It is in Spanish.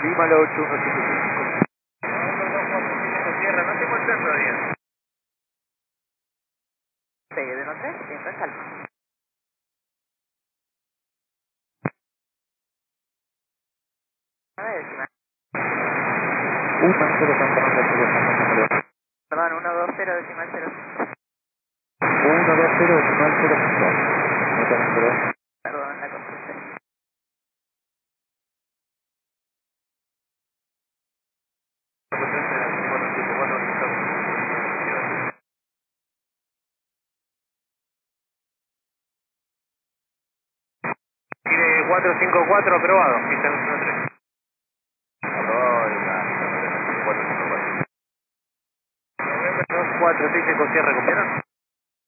Lima la 8155. Tierra, no se encuentran todavía. Pegue de noche, siempre en calma. Una décima. 1-0 Campanazo, número. Perdón, 120 decimal 0. 1-2-0 decimal 0 punto. Perdón, la construcción. Tiene 454 aprobado, pista 13. Aprobado la 454. November 246 Ecosierra, ¿recupera?